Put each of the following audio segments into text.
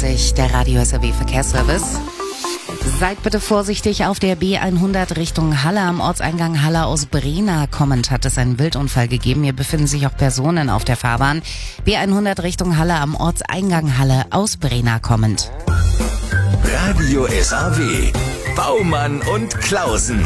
Uhr, der Radio SAW Verkehrsservice. Seid bitte vorsichtig auf der B100 Richtung Halle. Am Ortseingang Halle aus Brena kommend hat es einen Wildunfall gegeben. Hier befinden sich auch Personen auf der Fahrbahn. B100 Richtung Halle am Ortseingang Halle aus Brena kommend. Radio SAW. Baumann und Klausen.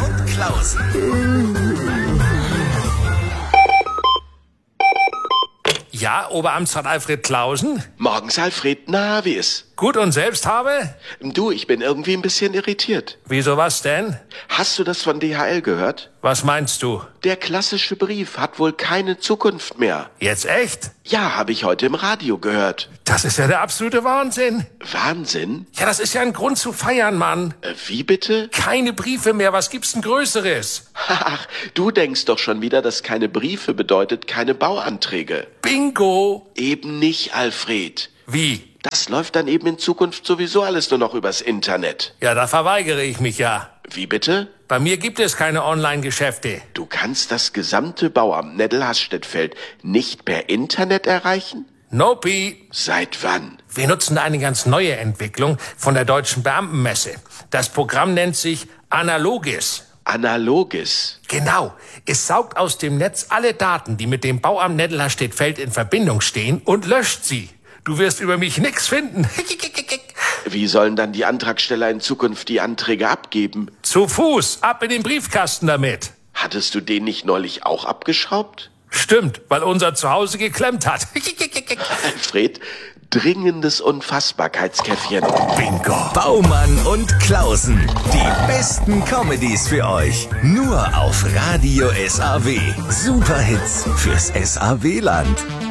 Ja, Oberamtsrat Alfred Klausen? Morgens, Alfred. Na, wie ist? Gut, und selbst habe? Du, ich bin irgendwie ein bisschen irritiert. Wieso, was denn? Hast du das von DHL gehört? Was meinst du? Der klassische Brief hat wohl keine Zukunft mehr. Jetzt echt? Ja, habe ich heute im Radio gehört. Das ist ja der absolute Wahnsinn. Wahnsinn? Ja, das ist ja ein Grund zu feiern, Mann. Wie bitte? Keine Briefe mehr, was gibt's denn Größeres? Ach, du denkst doch schon wieder, dass keine Briefe bedeutet keine Bauanträge. Bingo! Eben nicht, Alfred. Wie? Das läuft dann eben in Zukunft sowieso alles nur noch übers Internet. Ja, da verweigere ich mich ja. Wie bitte? Bei mir gibt es keine Online-Geschäfte. Du kannst das gesamte Bauamt Neddel-Hasstettfeld nicht per Internet erreichen? Nope. Seit wann? Wir nutzen da eine ganz neue Entwicklung von der Deutschen Beamtenmesse. Das Programm nennt sich Analogis. Analogis? Genau. Es saugt aus dem Netz alle Daten, die mit dem Bauamt Neddel-Hasstettfeld in Verbindung stehen und löscht sie. Du wirst über mich nix finden. Wie sollen dann die Antragsteller in Zukunft die Anträge abgeben? Zu Fuß, ab in den Briefkasten damit. Hattest du den nicht neulich auch abgeschraubt? Stimmt, weil unser Zuhause geklemmt hat. Alfred, dringendes Unfassbarkeitskäffchen. Bingo. Baumann und Klausen. Die besten Comedies für euch. Nur auf Radio SAW. Superhits fürs SAW-Land.